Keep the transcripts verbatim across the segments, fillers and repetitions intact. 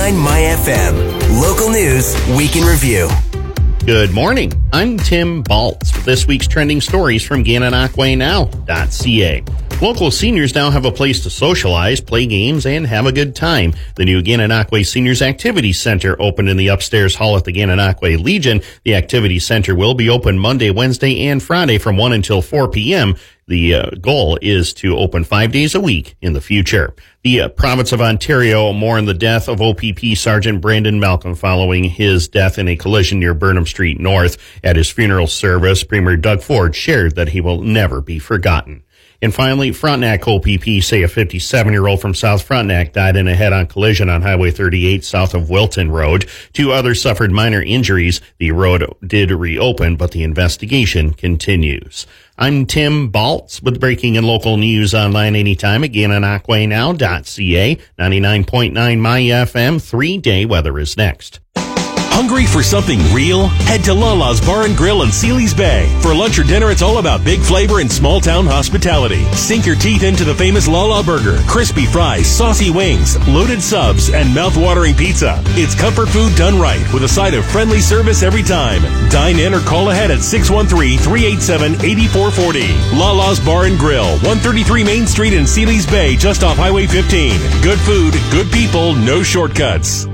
nine My F M. Local news, week in review. Good morning. I'm Tim Baltz with this week's trending stories from Gananoque Now dot C A. Local seniors now have a place to socialize, play games, and have a good time. The new Gananoque Seniors Activity Center opened in the upstairs hall at the Gananoque Legion. The Activity Center will be open Monday, Wednesday, and Friday from one until four p.m. The uh, goal is to open five days a week in the future. The uh, province of Ontario mourned the death of O P P Sergeant Brandon Malcolm following his death in a collision near Burnham Street North. At his funeral service, Premier Doug Ford shared that he will never be forgotten. And finally, Frontenac O P P say a fifty-seven-year-old from South Frontenac died in a head-on collision on Highway thirty-eight south of Wilton Road. Two others suffered minor injuries. The road did reopen, but the investigation continues. I'm Tim Baltz with breaking and local news online anytime at Gananoque Now dot C A. ninety-nine point nine My F M. Three-day weather is next. Hungry for something real? Head to Lala's Bar and Grill in Sealy's Bay. For lunch or dinner, it's all about big flavor and small town hospitality. Sink your teeth into the famous Lala Burger, crispy fries, saucy wings, loaded subs, and mouth-watering pizza. It's comfort food done right with a side of friendly service every time. Dine in or call ahead at six one three, three eight seven, eight four four zero. Lala's Bar and Grill, one thirty-three Main Street in Sealy's Bay, just off Highway fifteen. Good food, good people, no shortcuts.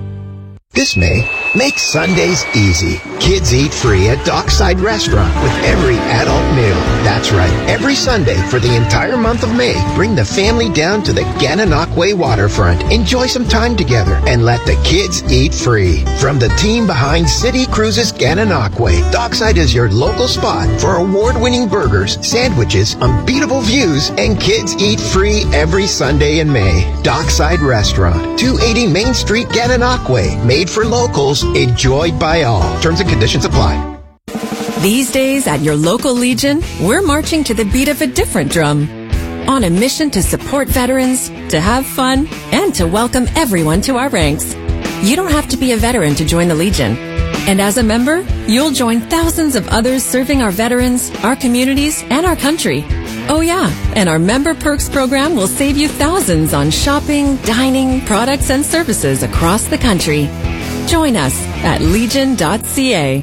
This May, make Sundays easy. Kids eat free at Dockside Restaurant with every adult meal. That's right, every Sunday for the entire month of May, bring the family down to the Gananoque waterfront. Enjoy some time together and let the kids eat free. From the team behind City Cruises Gananoque, Dockside is your local spot for award-winning burgers, sandwiches, unbeatable views, and kids eat free every Sunday in May. Dockside Restaurant, two eighty Main Street, Gananoque. Made for locals, enjoyed by all. Terms and conditions apply. These days at your local Legion, we're marching to the beat of a different drum. On a mission to support veterans, to have fun, and to welcome everyone to our ranks. You don't have to be a veteran to join the Legion. And as a member, you'll join thousands of others serving our veterans, our communities, and our country. Oh yeah, and our Member Perks program will save you thousands on shopping, dining, products, and services across the country. Join us at Legion dot C A.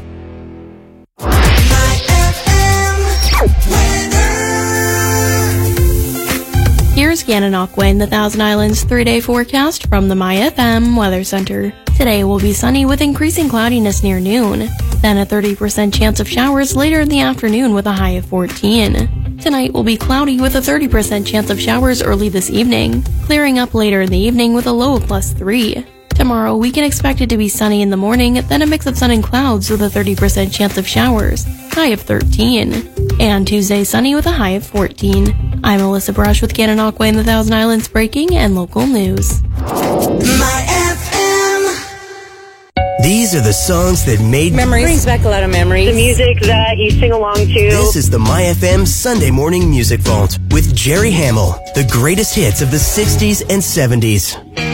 Here's Gananoque and the Thousand Islands three-day forecast from the My F M Weather Center. Today will be sunny with increasing cloudiness near noon, then a thirty percent chance of showers later in the afternoon with a high of fourteen. Tonight will be cloudy with a thirty percent chance of showers early this evening, clearing up later in the evening with a low of plus three. Tomorrow, we can expect it to be sunny in the morning, then a mix of sun and clouds with a thirty percent chance of showers, high of thirteen. And Tuesday, sunny with a high of fourteen. I'm Alyssa Brush with Gananoque and the Thousand Islands breaking and local news. My F M. These are the songs that made memories. Brings back a lot of memories. The music that you sing along to. This is the My F M Sunday Morning Music Vault with Jerry Hamill. The greatest hits of the sixties and seventies.